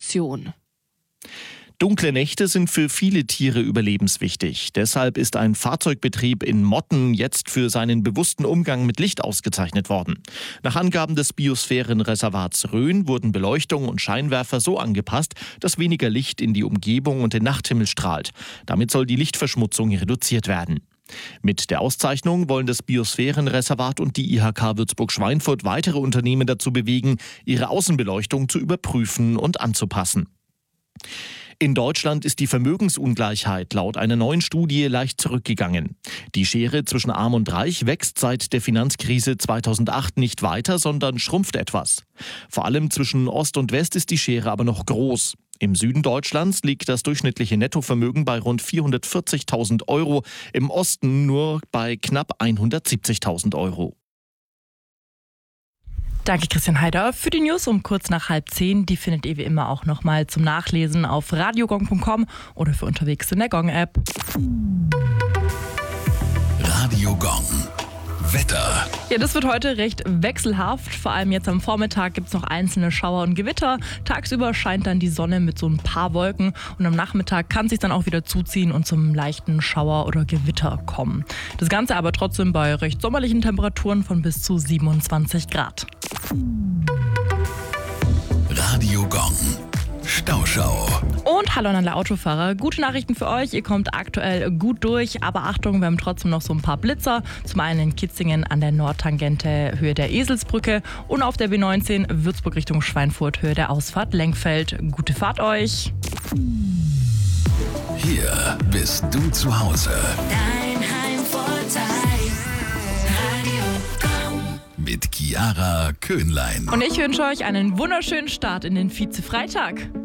Option. Dunkle Nächte sind für viele Tiere überlebenswichtig. Deshalb ist ein Fahrzeugbetrieb in Motten jetzt für seinen bewussten Umgang mit Licht ausgezeichnet worden. Nach Angaben des Biosphärenreservats Rhön wurden Beleuchtung und Scheinwerfer so angepasst, dass weniger Licht in die Umgebung und den Nachthimmel strahlt. Damit soll die Lichtverschmutzung reduziert werden. Mit der Auszeichnung wollen das Biosphärenreservat und die IHK Würzburg-Schweinfurt weitere Unternehmen dazu bewegen, ihre Außenbeleuchtung zu überprüfen und anzupassen. In Deutschland ist die Vermögensungleichheit laut einer neuen Studie leicht zurückgegangen. Die Schere zwischen Arm und Reich wächst seit der Finanzkrise 2008 nicht weiter, sondern schrumpft etwas. Vor allem zwischen Ost und West ist die Schere aber noch groß. Im Süden Deutschlands liegt das durchschnittliche Nettovermögen bei rund 440.000 Euro, im Osten nur bei knapp 170.000 Euro. Danke, Christian Heider. Für die News um kurz nach 9:30. Die findet ihr wie immer auch nochmal zum Nachlesen auf radiogong.com oder für unterwegs in der Gong-App. Radio Gong. Wetter. Ja, das wird heute recht wechselhaft. Vor allem jetzt am Vormittag gibt es noch einzelne Schauer und Gewitter. Tagsüber scheint dann die Sonne mit so ein paar Wolken. Und am Nachmittag kann es sich dann auch wieder zuziehen und zum leichten Schauer oder Gewitter kommen. Das Ganze aber trotzdem bei recht sommerlichen Temperaturen von bis zu 27 Grad. Radio Gong. Stauschau. Und hallo an alle Autofahrer. Gute Nachrichten für euch. Ihr kommt aktuell gut durch. Aber Achtung, wir haben trotzdem noch so ein paar Blitzer. Zum einen in Kitzingen an der Nordtangente Höhe der Eselsbrücke und auf der B19 Würzburg Richtung Schweinfurt Höhe der Ausfahrt Lenkfeld. Gute Fahrt euch. Hier bist du zu Hause. Dein Heimvorteil. Radio Gong. Mit Chiara Köhnlein. Und ich wünsche euch einen wunderschönen Start in den Vize-Freitag.